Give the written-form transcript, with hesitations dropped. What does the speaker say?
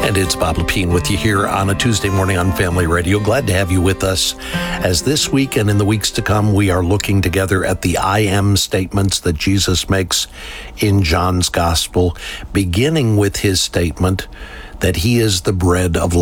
And it's Bob Lepine with you here on a Tuesday morning on Family Radio. Glad to have you with us as this week and in the weeks to come, we are looking together at the I am statements that Jesus makes in John's Gospel, beginning with his statement that he is the bread of life.